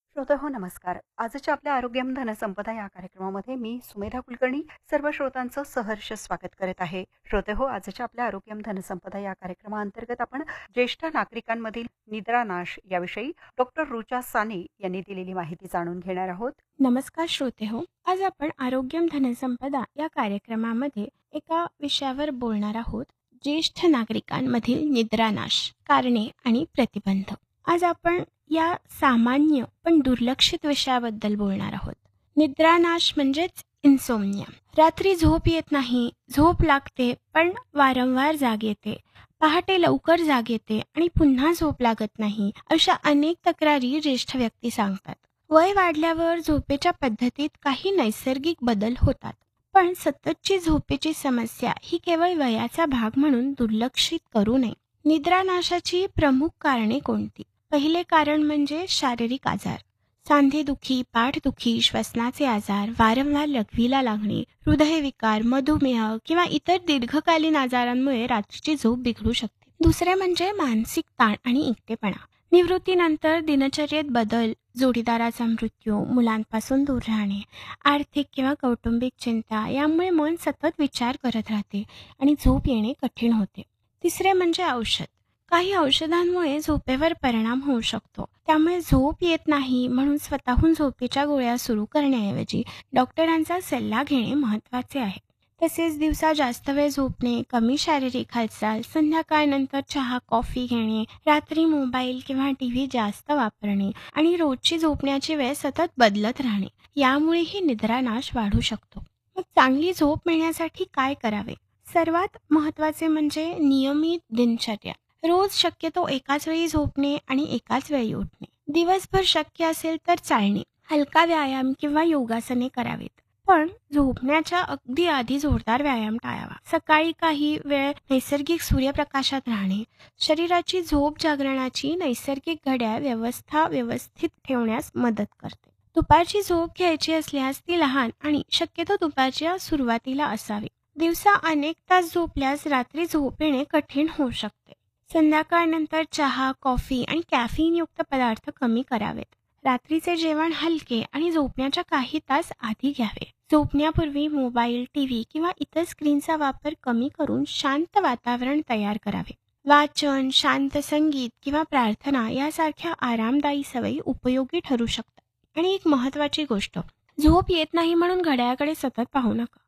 श्रोते हो नमस्कार. आजच्या आपल्या आरोग्यम धनसंपदा या कार्यक्रमामध्ये मी सुमेधा कुलकर्णी सर्व श्रोतांचं सहर्ष स्वागत करत आहे. श्रोते हो आजच्या आपल्या आरोग्यम धनसंपदा या कार्यक्रमाअंतर्गत आपण ज्येष्ठ नागरिकांमधील निद्रानाश याविषयी डॉक्टर रुचा साने यांनी दिलेली माहिती जाणून घेणार आहोत. नमस्कार श्रोते हो. आज आपण आरोग्यम धनसंपदा या कार्यक्रमामध्ये एका विषयावर बोलणार आहोत. ज्येष्ठ नागरिकांमधील निद्रानाश, कारणे आणि प्रतिबंध. आज आपण या सामान्य पण दुर्लक्षित विषयाबद्दल बोलणार आहोत. निद्रानाश म्हणजेच इन्सोम्निया. रात्री झोप येत नाही, झोप लागते पण वारंवार जाग येते, पहाटे लवकर जाग येते आणि पुन्हा झोप लागत नाही, अशा अनेक तक्रारी ज्येष्ठ व्यक्ती सांगतात. वय वाढल्यावर झोपेच्या पद्धतीत काही नैसर्गिक बदल होतात, पण सततची झोपेची समस्या ही केवळ वयाचा भाग म्हणून दुर्लक्षित करू नये. निद्रानाशाची प्रमुख कारणे कोणती? पहिले कारण म्हणजे शारीरिक आजार. सांधेदुखी, पाठदुखी, श्वसनाचे आजार, वारंवार लघवीला लागणे, हृदयविकार, मधुमेह किंवा इतर दीर्घकालीन आजारांमुळे रात्रीची झोप बिघडू शकते. दुसरे म्हणजे मानसिक ताण आणि एकटेपणा. निवृत्तीनंतर दिनचर्येत बदल, जोडीदाराचा मृत्यू, मुलांपासून दूर राहणे, आर्थिक किंवा कौटुंबिक चिंता यामुळे मन सतत विचार करत राहते आणि झोप येणे कठीण होते. तिसरे म्हणजे औषध. काही औषधांमुळे झोपेवर परिणाम होऊ शकतो, त्यामुळे झोप येत नाही म्हणून स्वतःहून झोपेच्या गोळ्या सुरू करण्याऐवजी डॉक्टरांचा सल्ला घेणे महत्त्वाचे आहे. तसेच दिवसा जास्त वेळ झोपणे, कमी शारीरिक हालचाल, संध्याकाळनंतर चहा कॉफी घेणे, रात्री मोबाईल किंवा टीव्ही जास्त वापरणे आणि रोजची झोपण्याची वेळ सतत बदलत राहणे यामुळेही निद्रानाश वाढू शकतो. मग चांगली झोप मिळण्यासाठी काय करावे? सर्वात महत्त्वाचे म्हणजे नियमित दिनचर्या. रोज शक्यतो एकाच वेळी झोपणे आणि एकाच वेळी उठणे. दिवसभर शक्य असेल तर चालणे, हलका व्यायाम किंवा योगासने करावेत. पण झोपण्याच्या अगदी आधी जोरदार व्यायाम टाळावा. सकाळी काही वेळ नैसर्गिक सूर्यप्रकाशात राहणे शरीराची झोप जागरणाची नैसर्गिक घड्याळ व्यवस्थित ठेवण्यास मदत करते. दुपारची झोप घ्यायची असल्यास ती लहान आणि शक्यतो दुपारच्या सुरुवातीला असावी. दिवसा अनेक तास झोपल्यास रात्री झोप येणे कठीण होऊ शकते. संध्याकाळनंतर चहा, कॉफी आणि कॅफीनयुक्त पदार्थ कमी करावेत. रात्रीचे जेवण हलके आणि झोपण्याच्या काही तास आधी घ्यावे. झोपण्यापूर्वी मोबाईल, टीव्ही किंवा इतर स्क्रीनचा वापर कमी करून शांत वातावरण तयार करावे. वाचन, शांत संगीत किंवा प्रार्थना यासारख्या आरामदायी सवयी उपयोगी ठरू शकतात. आणि एक महत्त्वाची गोष्ट, झोप येत नाही म्हणून घड्याळाकडे सतत पाहू नका.